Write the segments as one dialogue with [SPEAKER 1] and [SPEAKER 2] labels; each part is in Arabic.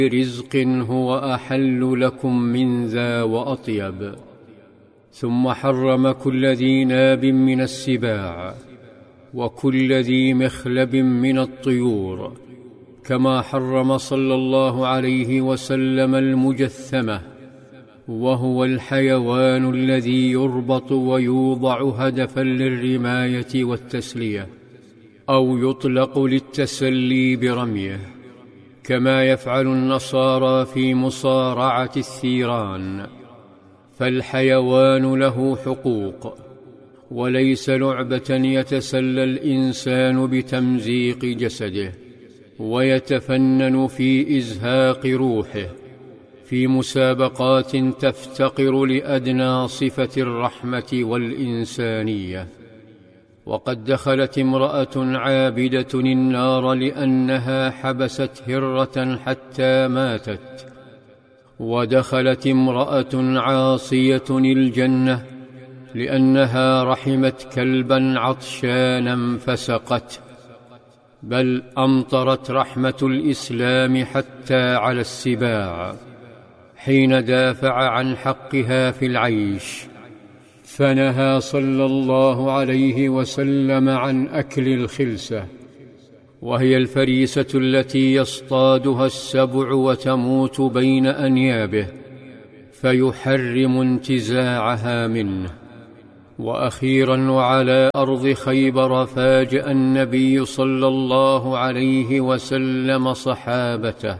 [SPEAKER 1] رزق هو أحل لكم من ذا وأطيب. ثم حرم كل ذي ناب من السباع وكل ذي مخلب من الطيور، كما حرم صلى الله عليه وسلم المجثمة، وهو الحيوان الذي يربط ويوضع هدفا للرماية والتسلية، أو يطلق للتسلي برميه، كما يفعل النصارى في مصارعة الثيران. فالحيوان له حقوق، وليس لعبة يتسلى الإنسان بتمزيق جسده ويتفنن في إزهاق روحه في مسابقات تفتقر لأدنى صفة الرحمة والإنسانية. وقد دخلت امرأة عابدة النار لأنها حبست هرة حتى ماتت، ودخلت امرأة عاصية الجنة لأنها رحمت كلبا عطشانا فسقته. بل أمطرت رحمة الإسلام حتى على السباع حين دافع عن حقها في العيش، فنهى صلى الله عليه وسلم عن أكل الخلسة، وهي الفريسة التي يصطادها السبع وتموت بين أنيابه، فيحرم انتزاعها منه. وأخيرا وعلى أرض خيبر فاجأ النبي صلى الله عليه وسلم صحابته،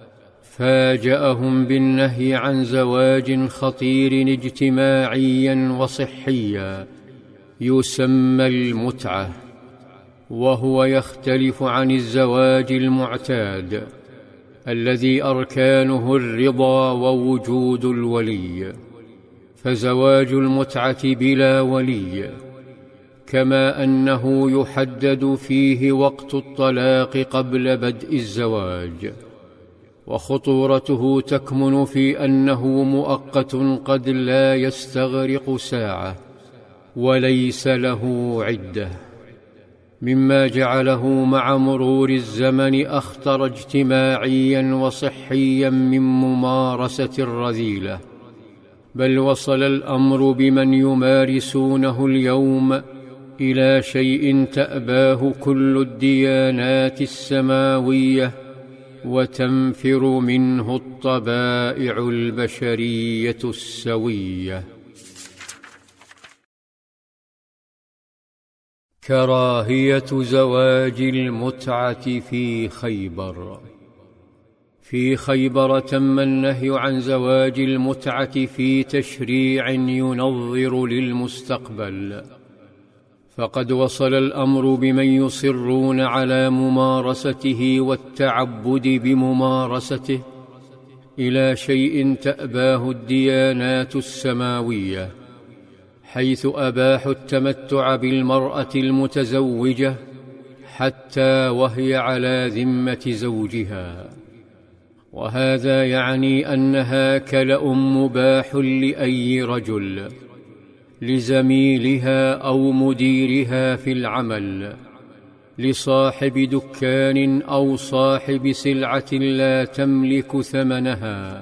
[SPEAKER 1] فاجأهم بالنهي عن زواج خطير اجتماعيا وصحيا يسمى المتعة، وهو يختلف عن الزواج المعتاد الذي أركانه الرضا ووجود الولي. فزواج المتعة بلا ولي، كما أنه يحدد فيه وقت الطلاق قبل بدء الزواج، وخطورته تكمن في أنه مؤقت قد لا يستغرق ساعة وليس له عدة، مما جعله مع مرور الزمن أخطر اجتماعيا وصحيا من ممارسة الرذيلة. بل وصل الأمر بمن يمارسونه اليوم إلى شيء تأباه كل الديانات السماوية وتنفر منه الطبائع البشرية السوية. كراهية زواج المتعة في خيبر. في خيبر تم النهي عن زواج المتعة في تشريع ينظر للمستقبل، فقد وصل الأمر بمن يصرون على ممارسته والتعبد بممارسته إلى شيء تأباه الديانات السماوية، حيث أباحوا التمتع بالمرأة المتزوجة حتى وهي على ذمة زوجها، وهذا يعني أنها كلأ مباح لأي رجل، لزميلها أو مديرها في العمل، لصاحب دكان أو صاحب سلعة لا تملك ثمنها،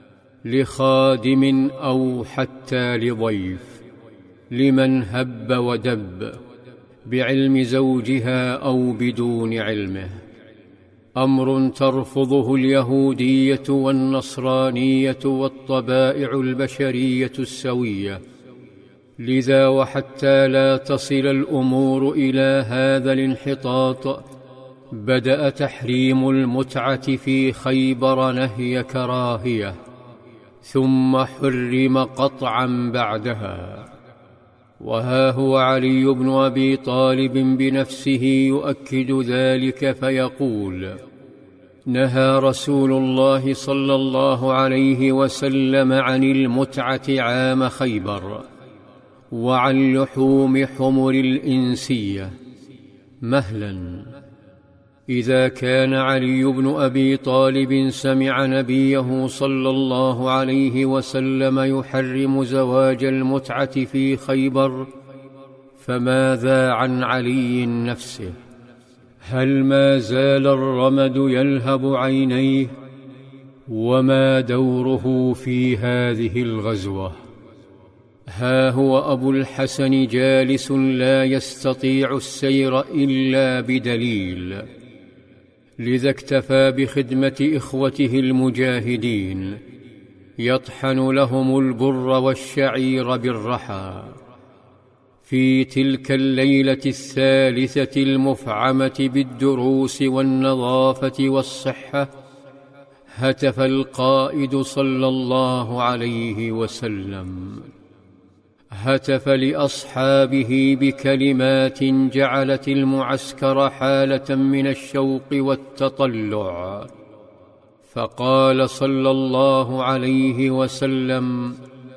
[SPEAKER 1] لخادم أو حتى لضيف، لمن هب ودب، بعلم زوجها أو بدون علمه. أمر ترفضه اليهودية والنصرانية والطبائع البشرية السوية. لذا وحتى لا تصل الأمور إلى هذا الانحطاط، بدأ تحريم المتعة في خيبر نهي كراهية، ثم حرم قطعا بعدها. وها هو علي بن أبي طالب بنفسه يؤكد ذلك فيقول: نهى رسول الله صلى الله عليه وسلم عن المتعة عام خيبر، وعن لحوم حمر الإنسية. مهلا، إذا كان علي بن أبي طالب سمع نبيه صلى الله عليه وسلم يحرم زواج المتعة في خيبر، فماذا عن علي نفسه؟ هل ما زال الرمد يلهب عينيه وما دوره في هذه الغزوة؟ ها هو أبو الحسن جالس لا يستطيع السير إلا بدليل، لذا اكتفى بخدمة إخوته المجاهدين، يطحن لهم البر والشعير بالرحى. في تلك الليلة الثالثة المفعمة بالدروس والنظافة والصحة، هتف القائد صلى الله عليه وسلم، هتف لأصحابه بكلمات جعلت المعسكر حالة من الشوق والتطلع، فقال صلى الله عليه وسلم: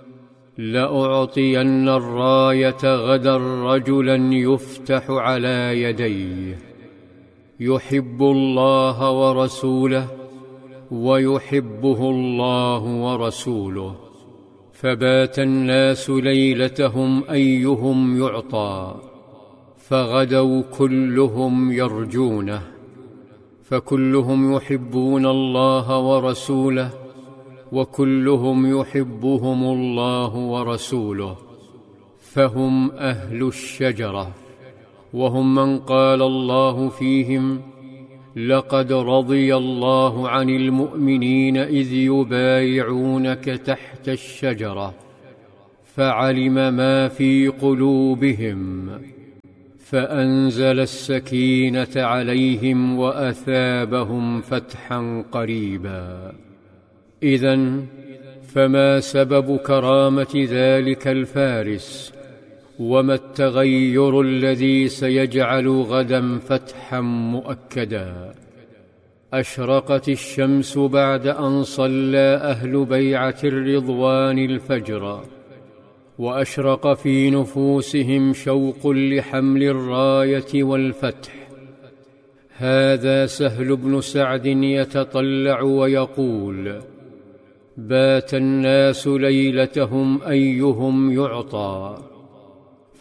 [SPEAKER 1] لأعطين الراية غدا رجلا يفتح على يديه، يحب الله ورسوله ويحبه الله ورسوله. فبات الناس ليلتهم أيهم يعطى، فغدوا كلهم يرجونه، فكلهم يحبون الله ورسوله، وكلهم يحبهم الله ورسوله، فهم أهل الشجرة، وهم من قال الله فيهم: لقد رضي الله عن المؤمنين إذ يبايعونك تحت الشجرة، فعلم ما في قلوبهم فأنزل السكينة عليهم وأثابهم فتحا قريبا. إذن فما سبب كرامة ذلك الفارس؟ وما التغير الذي سيجعل غدا فتحا مؤكدا؟ أشرقت الشمس بعد أن صلى أهل بيعة الرضوان الفجر، وأشرق في نفوسهم شوق لحمل الراية والفتح. هذا سهل بن سعد يتطلع ويقول: بات الناس ليلتهم أيهم يعطى،